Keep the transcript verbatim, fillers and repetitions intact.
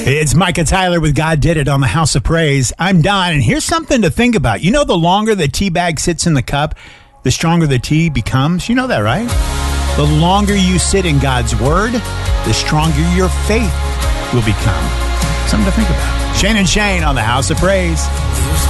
It's Micah Tyler with God Did It on the House of Praise. I'm Don, and here's something to think about. You know, the longer the tea bag sits in the cup, the stronger the tea becomes. You know that, right? The longer you sit in God's Word, the stronger your faith will become. Something to think about. Shane and Shane on the House of Praise.